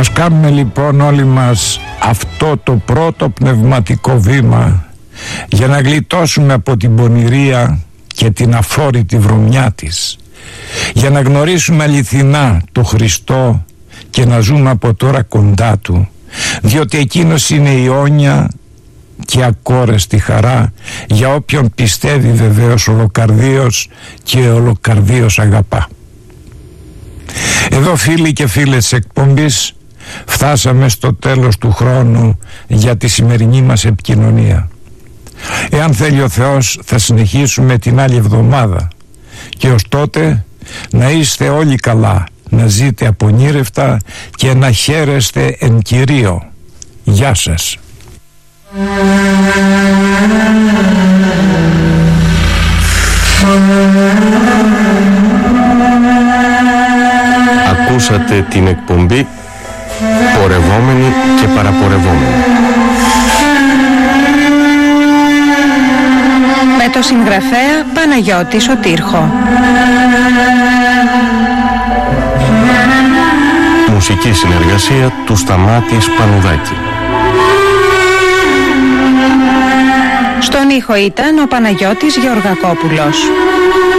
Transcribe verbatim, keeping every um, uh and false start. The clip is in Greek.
Ας κάνουμε λοιπόν όλοι μας αυτό το πρώτο πνευματικό βήμα για να γλιτώσουμε από την πονηρία και την αφόρητη βρωμιά της, για να γνωρίσουμε αληθινά το Χριστό και να ζούμε από τώρα κοντά Του, διότι Εκείνος είναι η αιώνια και ακόρεστη χαρά για όποιον πιστεύει βεβαίως ολοκαρδίως και ολοκαρδίως αγαπά. Εδώ φίλοι και φίλες της εκπομπής, φτάσαμε στο τέλος του χρόνου για τη σημερινή μας επικοινωνία. Εάν θέλει ο Θεός θα συνεχίσουμε την άλλη εβδομάδα και ως τότε να είστε όλοι καλά, να ζείτε απονήρευτα και να χαίρεστε εν Κυρίω. Γεια σας. Ακούσατε την εκπομπή Πορευόμενοι και Παραπορευόμενοι με το συγγραφέα Παναγιώτη Σωτήρχο. Μουσική συνεργασία του Σταμάτη Σπανουδάκη. Στον ήχο ήταν ο Παναγιώτης Γεωργακόπουλος.